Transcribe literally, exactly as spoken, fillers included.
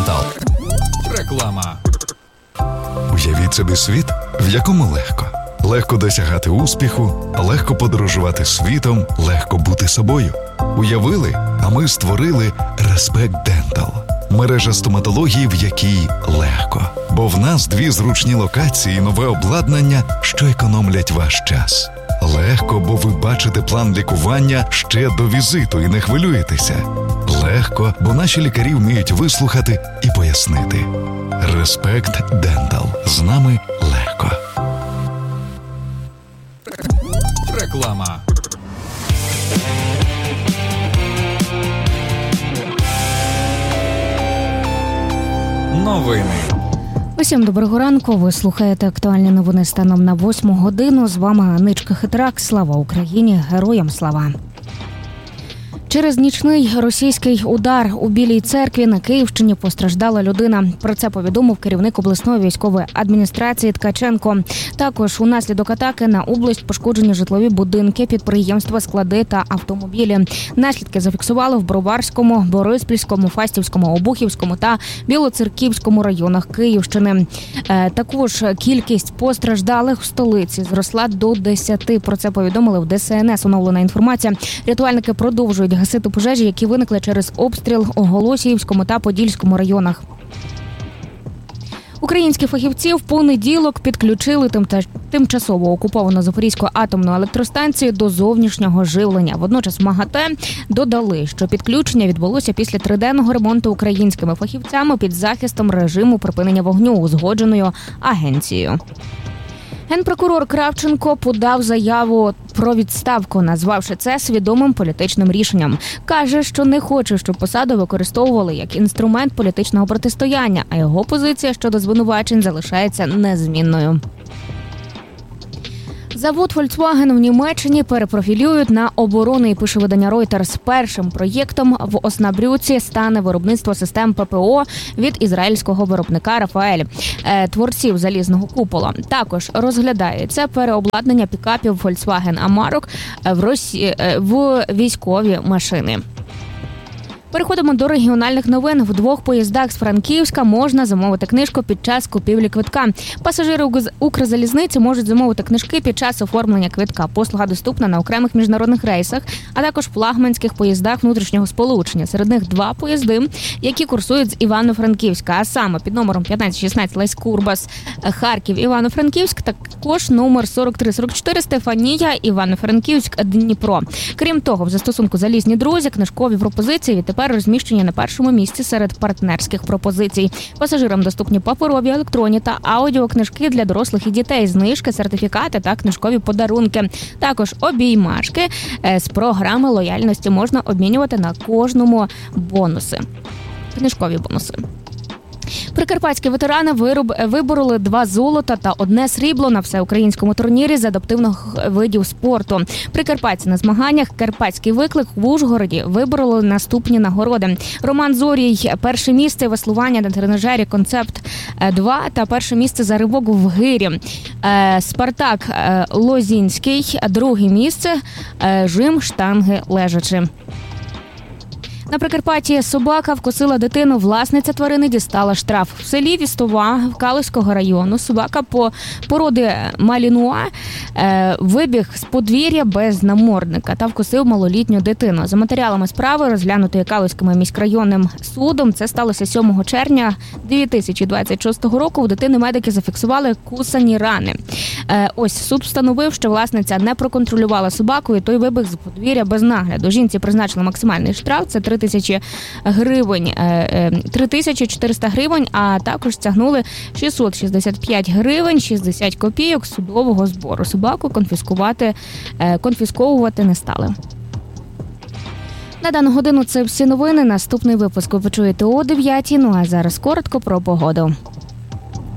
Dental. Реклама. Уявіть собі світ, в якому легко. Легко досягати успіху, легко подорожувати світом, легко бути собою. Уявили, а ми створили Respect Dental. Мережа стоматології, в якій легко. Бо в нас дві зручні локації і нове обладнання, що економлять ваш час. Легко, бо ви бачите план лікування ще до візиту і не хвилюєтеся. Легко, бо наші лікарі вміють вислухати і пояснити. Respect Dental. З нами легко. Реклама. Новини. Усім доброго ранку. Ви слухаєте актуальні новини станом на восьму годину. З вами Аничка Хитрак. Слава Україні! Героям слава! Через нічний російський удар у Білій церкві на Київщині постраждала людина. Про це повідомив керівник обласної військової адміністрації Ткаченко. Також унаслідок атаки на область пошкоджені житлові будинки, підприємства, склади та автомобілі. Наслідки зафіксували в Броварському, Бориспільському, Фастівському, Обухівському та Білоцерківському районах Київщини. Також кількість постраждалих в столиці зросла до десяти. Про це повідомили в Де Ес Ен Ес. Оновлена інформація. Рятувальники продовжують гасити пожежі, які виникли через обстріл у Голосіївському та Подільському районах. Українські фахівці в понеділок підключили тимчасово окуповану Запорізьку атомну електростанцію до зовнішнього живлення. Водночас в МАГАТЕ додали, що підключення відбулося після триденного ремонту українськими фахівцями під захистом режиму припинення вогню, узгодженою агенцією. Генпрокурор Кравченко подав заяву про відставку, назвавши це свідомим політичним рішенням. Каже, що не хоче, щоб посаду використовували як інструмент політичного протистояння, а його позиція щодо звинувачень залишається незмінною. Завод Volkswagen в Німеччині перепрофілюють на оборонний, пише видання Reuters. Першим проєктом в Оснабрюці стане виробництво систем Пе Пе О від ізраїльського виробника Рафаель, творців залізного купола. Також розглядається переобладнання пікапів Volkswagen Amarok в, Росі... в військові машини. Переходимо до регіональних новин. В двох поїздах з Франківська можна замовити книжку під час купівлі квитка. Пасажири Укрзалізниці можуть замовити книжки під час оформлення квитка. Послуга доступна на окремих міжнародних рейсах, а також флагманських поїздах внутрішнього сполучення. Серед них два поїзди, які курсують з Івано-Франківська, а саме під номером п'ятнадцять шістнадцять Леськ-Курбас, Харків, Івано-Франківськ, також номер сорок три сорок чотири Стефанія, Івано-Франківськ, Дніпро. Крім того, в застосунку «Залізні друзі» книжкові пропозиції відтепер розміщені на першому місці серед партнерських пропозицій. Пасажирам доступні паперові, електронні та аудіокнижки для дорослих і дітей, знижки, сертифікати та книжкові подарунки. Також обіймашки з програми лояльності можна обмінювати на кожному бонуси. Книжкові бонуси. Прикарпатські ветерани вироб... вибороли два золота та одне срібло на всеукраїнському турнірі з адаптивних видів спорту. Прикарпатці на змаганнях «Карпатський виклик» в Ужгороді вибороли наступні нагороди. Роман Зорій – перше місце веслування на тренажері «Концепт два» та перше місце за ривок в гирі. Спартак Лозінський – друге місце, жим штанги лежачи. На Прикарпатті собака вкусила дитину. Власниця тварини дістала штраф. В селі Вістова Калузького району собака по породи малінуа е, вибіг з подвір'я без намордника та вкусив малолітню дитину. За матеріалами справи, розглянутої Калузьким міськрайонним судом, це сталося сьомого червня дві тисячі двадцять шостого року. У дитини медики зафіксували кусані рани. Е, ось суд встановив, що власниця не проконтролювала собаку, і той вибіг з подвір'я без нагляду. Жінці призначили максимальний штраф – це три тисячі гривень, три тисячі чотириста гривень, а також стягнули шістсот шістдесят п'ять гривень шістдесят копійок судового збору. Собаку конфіскувати, конфісковувати не стали. На дану годину це всі новини. Наступний випуск ви почуєте о дев'ятій. Ну а зараз коротко про погоду.